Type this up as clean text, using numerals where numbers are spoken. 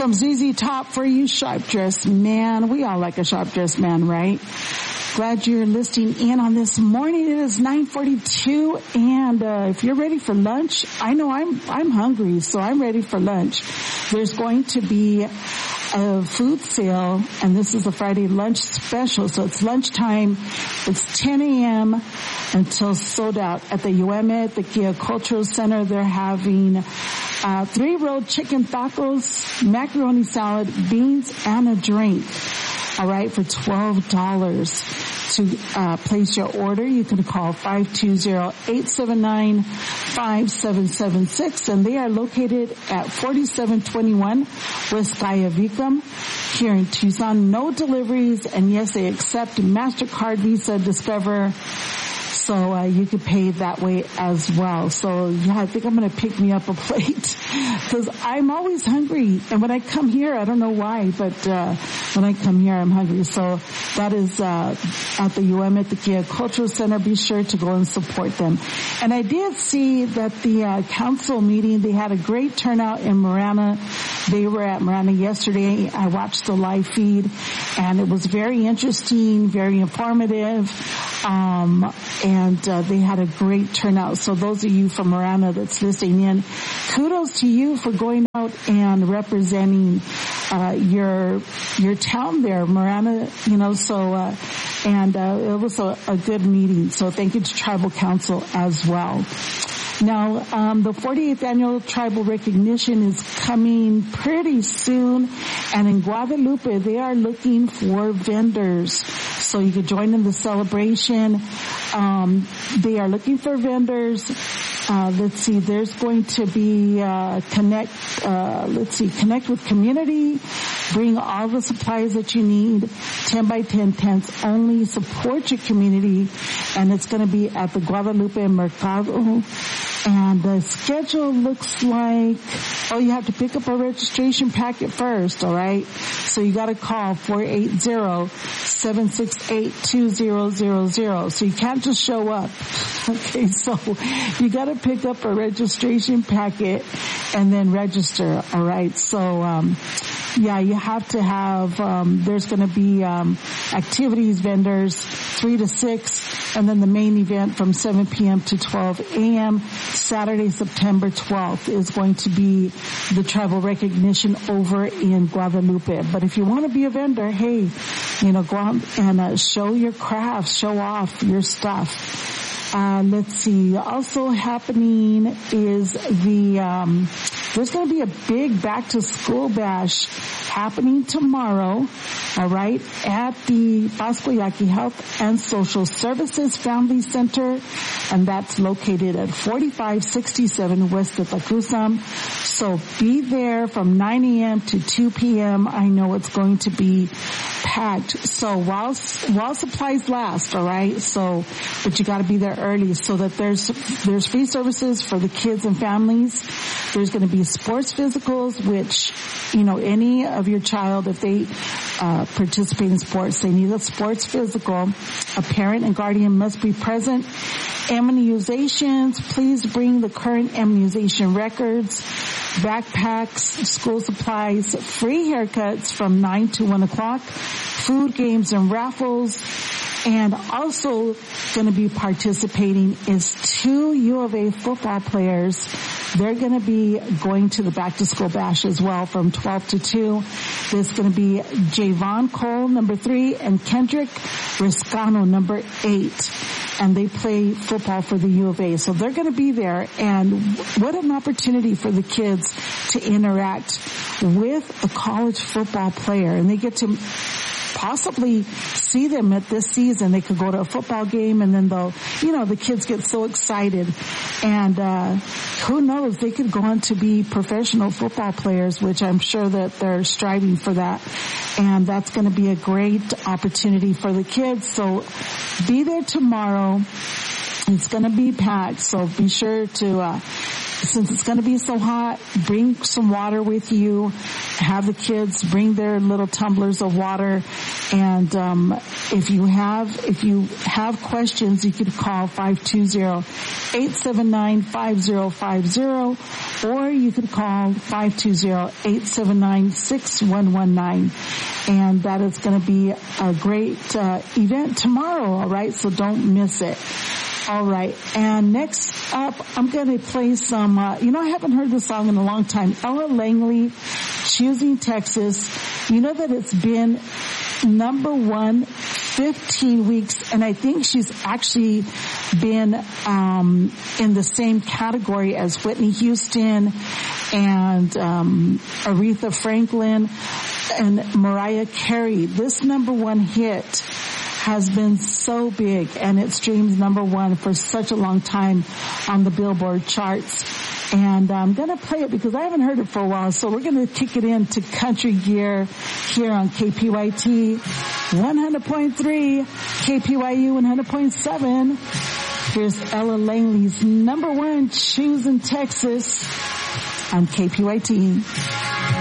From ZZ Top for you, sharp dressed man. We all like a sharp dressed man, right? Glad you're listening in on this morning. It is 9:42, and if you're ready for lunch, I know I'm hungry, so I'm ready for lunch. There's going to be a food sale, and this is a Friday lunch special, so it's lunchtime. It's 10 a.m. until sold out at the UM at the Kia Cultural Center. They're having 3 rolled chicken tacos, macaroni salad, beans, and a drink. All right, for $12. To place your order, you can call 520-879-5776, and they are located at 4721 West Gaia Vikram here in Tucson. No deliveries, and yes, they accept MasterCard, Visa, Discover. So you can pay that way as well. So yeah, I think I'm going to pick me up a plate because I'm always hungry. And when I come here, I don't know why, but when I come here, I'm hungry. So that is at the UM at the Kia Cultural Center. Be sure to go and support them. And I did see that the council meeting, they had a great turnout in Marana. They were at Marana yesterday. I watched the live feed, and it was very interesting, very informative. And they had a great turnout. So those of you from Marana that's listening in, kudos to you for going out and representing your town there, Marana. You know, so it was a good meeting. So thank you to Tribal Council as well. Now, the 48th annual tribal recognition is coming pretty soon, and in Guadalupe, they are looking for vendors. So you can join in the celebration. They are looking for vendors. Let's see, there's going to be, connect with community, bring all the supplies that you need, 10 by 10 tents only, support your community, and it's going to be at the Guadalupe Mercado. And the schedule looks like, you have to pick up a registration packet first, all right? So you got to call 480-768-2000. So you can't just show up. Okay, so you got to pick up a registration packet and then register, all right? So, you have to have, there's going to be activities, vendors, 3 to 6, and then the main event from 7 p.m. to 12 a.m. Saturday, September 12th is going to be the tribal recognition over in Guadalupe. But if you want to be a vendor, hey, go out and show your crafts, show off your stuff. Let's see. Also happening is there's going to be a big back to school bash happening tomorrow, all right, at the Pasco Yaqui Health and Social Services Family Center, and that's located at 4567 West of Tacuzam. So be there from 9 a.m. to 2 p.m. I know it's going to be packed. So while supplies last, all right. So, but you got to be there early so that there's free services for the kids and families. There's going to be sports physicals, which, any of your child, if they participate in sports, they need a sports physical. A parent and guardian must be present. Immunizations, please bring the current immunization records, backpacks, school supplies, free haircuts from 9 to 1 o'clock, food, games, and raffles. And also going to be participating is 2 U of A football players. They're going to be going to the back to school bash as well from 12 to 2. There's going to be Javon Cole, number 3, and Kendrick Riscano, number 8. And they play football for the U of A. So they're going to be there. And what an opportunity for the kids to interact with a college football player. And they get to possibly see them at this season. They could go to a football game, and then the kids get so excited. And who knows, they could go on to be professional football players, which I'm sure that they're striving for that. And that's going to be a great opportunity for the kids. So be there tomorrow. It's going to be packed, so be sure to since it's going to be so hot, bring some water with you. Have the kids bring their little tumblers of water. And if you have questions, you could call 520-879-5050, or you could call 520-879-6119. And that is going to be a great event tomorrow, all right? So don't miss it. All right. And next up, I'm going to play some, I haven't heard this song in a long time. Ella Langley, Choosing Texas. You know that it's been number 1 15 weeks, and I think she's actually been in the same category as Whitney Houston and Aretha Franklin and Mariah Carey. This number 1 hit has been so big, and it streams number 1 for such a long time on the Billboard charts. And I'm going to play it because I haven't heard it for a while, so we're going to kick it into country gear here on KPYT 100.3, KPYU 100.7. Here's Ella Langley's number 1, Choosing Texas on KPYT.